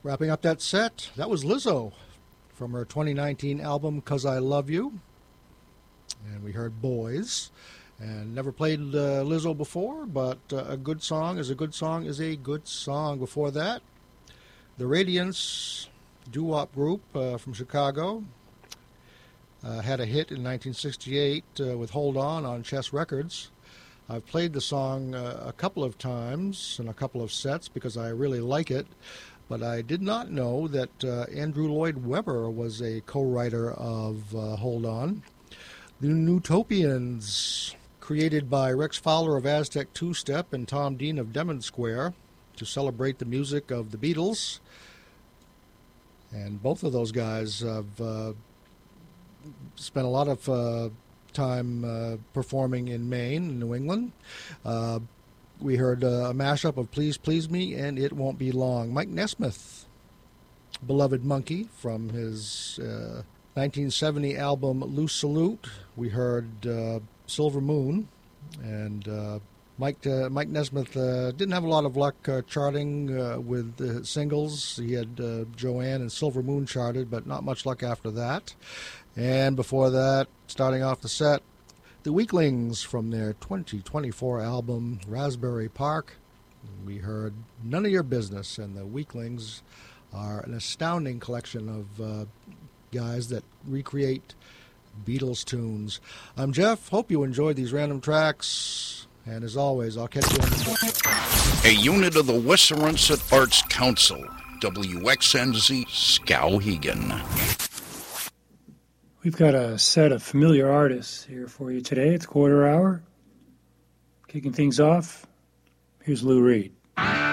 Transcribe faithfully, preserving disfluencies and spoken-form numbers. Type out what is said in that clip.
Wrapping up that set, that was Lizzo from her twenty nineteen album, 'Cause I Love You. And we heard Boys. And never played uh, Lizzo before, but uh, a good song is a good song is a good song. Before that, The Radiance, doo-wop group uh, from Chicago, uh, had a hit in nineteen sixty-eight uh, with Hold On on Chess Records. I've played the song uh, a couple of times in a couple of sets because I really like it, but I did not know that uh, Andrew Lloyd Webber was a co-writer of uh, Hold On. The Newtopians, created by Rex Fowler of Aztec Two-Step and Tom Dean of Demon Square to celebrate the music of the Beatles. And both of those guys have uh, spent a lot of uh, time uh, performing in Maine, New England. Uh, we heard uh, a mashup of Please Please Me and It Won't Be Long. Mike Nesmith, Beloved Monkey, from his uh, nineteen seventy album Loose Salute. We heard uh, Silver Moon, and uh, Mike uh, Mike Nesmith uh, didn't have a lot of luck uh, charting uh, with the singles. He had uh, Joanne and Silver Moon charted, but not much luck after that. And before that, starting off the set, The Weaklings from their twenty twenty-four album Raspberry Park. We heard None of Your Business, and the Weaklings are an astounding collection of uh, guys that recreate Beatles tunes. I'm Jeff. Hope you enjoyed these random tracks. And as always, I'll catch you on the next one. A unit of the Westernset Arts Council, W X N Z Skowhegan. We've got a set of familiar artists here for you today. It's quarter hour. Kicking things off, here's Lou Reed.